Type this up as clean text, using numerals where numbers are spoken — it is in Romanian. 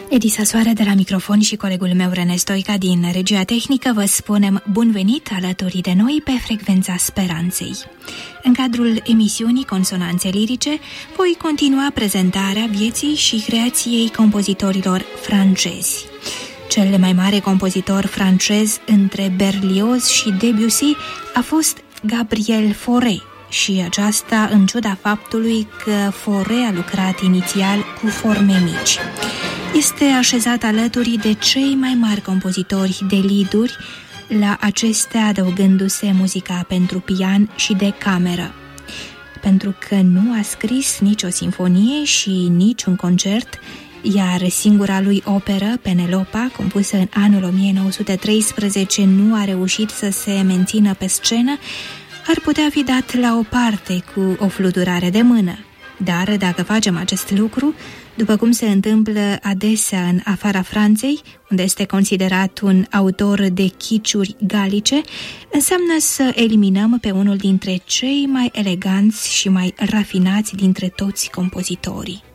Edisa Soare de la microfon și colegul meu René Stoica din regia tehnică vă spunem bun venit alături de noi pe frecvența speranței. În cadrul emisiunii Consonanțe lirice voi continua prezentarea vieții și creației compozitorilor francezi. Cel mai mare compozitor francez între Berlioz și Debussy a fost Gabriel Fauré, și aceasta în ciuda faptului că Fauré a lucrat inițial cu forme mici. Este așezat alături de cei mai mari compozitori de lieduri, la acestea adăugându-se muzica pentru pian și de cameră. Pentru că nu a scris nicio sinfonie și nici un concert, iar singura lui operă, Penelopa, compusă în anul 1913, nu a reușit să se mențină pe scenă, ar putea fi dat la o parte cu o fluturare de mână. Dar dacă facem acest lucru, după cum se întâmplă adesea în afara Franței, unde este considerat un autor de chiciuri galice, înseamnă să eliminăm pe unul dintre cei mai eleganți și mai rafinați dintre toți compozitorii.